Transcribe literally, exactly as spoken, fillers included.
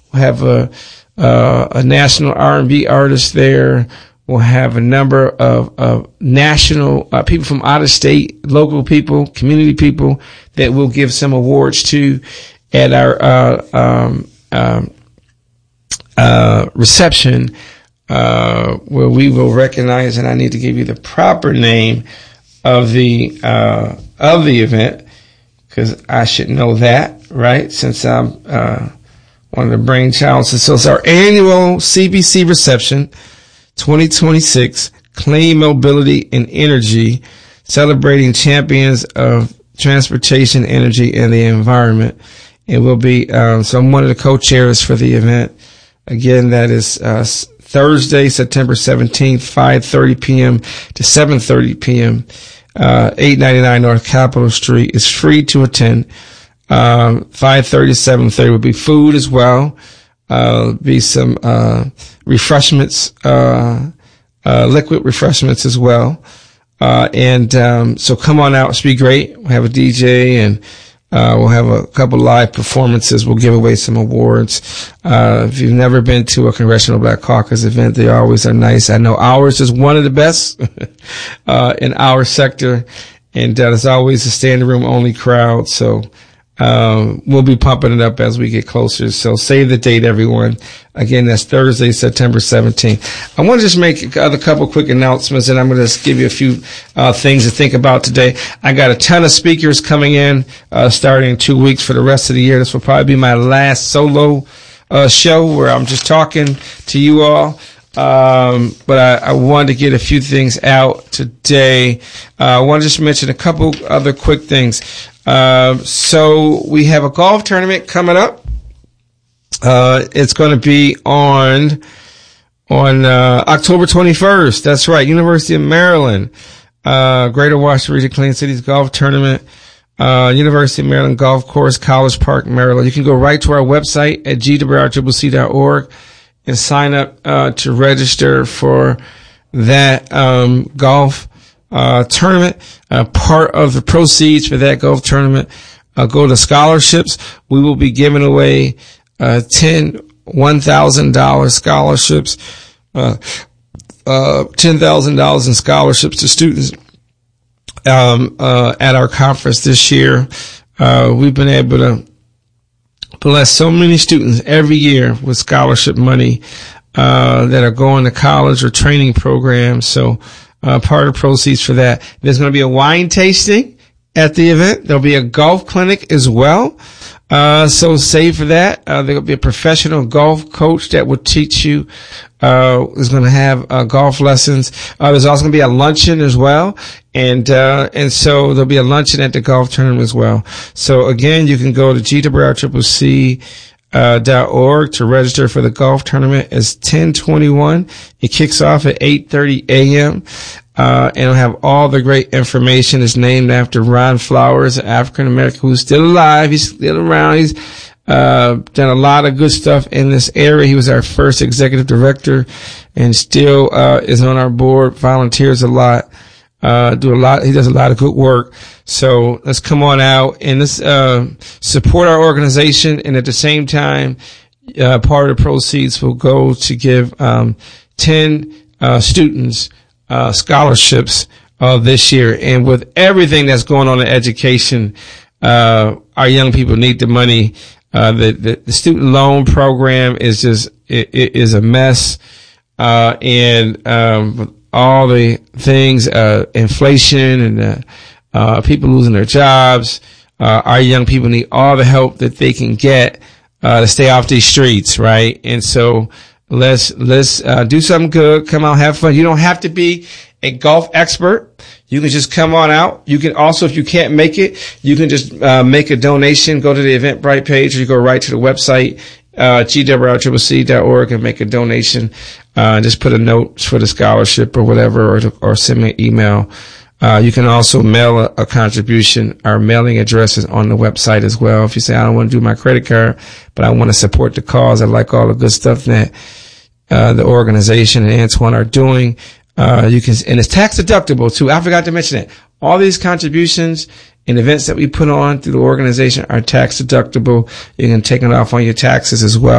We'll have a, uh, a national R and B artist there. We'll have a number of, of national, uh, people from out of state, local people, community people that we'll give some awards to at our, uh, um, um, uh, reception, uh, where we will recognize, and I need to give you the proper name of the, uh, of the event, because I should know that, right? Since I'm, uh, one of the brainchilds. So it's our annual C B C reception, twenty twenty-six, Clean Mobility and Energy, celebrating champions of transportation, energy, and the environment. It will be, um, so I'm one of the co-chairs for the event. Again, that is, uh, Thursday, September seventeenth, five thirty p.m. to seven thirty p.m., uh, eight ninety-nine North Capitol Street. It's free to attend. Um, five thirty to seven thirty will be food as well. Uh, be some, uh, refreshments, uh, uh, liquid refreshments as well. Uh, and, um, so come on out. It's be great. We'll have a D J and, uh, we'll have a couple live performances. We'll give away some awards. Uh, if you've never been to a Congressional Black Caucus event, they always are nice. I know ours is one of the best, uh, in our sector. And, uh, there's always a standing room only crowd. So, Um, we'll be pumping it up as we get closer. So save the date, everyone. Again, that's Thursday, September seventeenth. I want to just make a couple quick announcements, and I'm going to just give you a few uh, things to think about today. I got a ton of speakers coming in, uh, starting in two weeks for the rest of the year. This will probably be my last solo uh, show where I'm just talking to you all. Um, but I, I wanted to get a few things out today. Uh, I want to just mention a couple other quick things. Uh, so we have a golf tournament coming up. Uh, it's going to be on, on, uh, October twenty-first. That's right. University of Maryland, uh, Greater Washington Region Clean Cities Golf Tournament, uh, University of Maryland Golf Course, College Park, Maryland. You can go right to our website at g w r c c c dot org and sign up, uh, to register for that, um, golf Uh, tournament. Uh, part of the proceeds for that golf tournament, uh, go to scholarships. We will be giving away, uh, ten one thousand dollars scholarships, uh, uh, ten thousand dollars in scholarships to students, um, uh, at our conference this year. Uh, we've been able to bless so many students every year with scholarship money, uh, that are going to college or training programs. So, Uh, part of the proceeds for that. There's going to be a wine tasting at the event. There'll be a golf clinic as well. Uh, so save for that. Uh, there'll be a professional golf coach that will teach you, uh, is going to have, uh, golf lessons. Uh, there's also going to be a luncheon as well. And, uh, and so there'll be a luncheon at the golf tournament as well. So again, you can go to g w r c c c Uh, dot org to register for the golf tournament. It's ten twenty-one. It kicks off at eight thirty a.m. Uh, and it'll have all the great information. It's named after Ron Flowers, an African American who's still alive. He's still around. He's, uh, done a lot of good stuff in this area. He was our first executive director and still, uh, is on our board, volunteers a lot, uh, do a lot. He does a lot of good work. So let's come on out and let's, uh, support our organization. And at the same time, uh, part of the proceeds will go to give, um, ten, uh, students, uh, scholarships, uh, this year. And with everything that's going on in education, uh, our young people need the money. Uh, the, the, the student loan program is just, it, it is a mess. Uh, and, um, all the things, uh, inflation and, uh, Uh, people losing their jobs. Uh, our young people need all the help that they can get, uh, to stay off these streets, right? And so let's, let's, uh, do something good. Come out, have fun. You don't have to be a golf expert. You can just come on out. You can also, if you can't make it, you can just, uh, make a donation, go to the Eventbrite page, or you go right to the website, uh, g w r c c c dot org and make a donation. Uh, just put a note for the scholarship or whatever, or, or send me an email. Uh, you can also mail a, a contribution. Our mailing address is on the website as well. If you say, I don't want to do my credit card, but I want to support the cause, I like all the good stuff that, uh, the organization and Antoine are doing, uh, you can, and it's tax deductible too. I forgot to mention it. All these contributions and events that we put on through the organization are tax deductible. You can take it off on your taxes as well.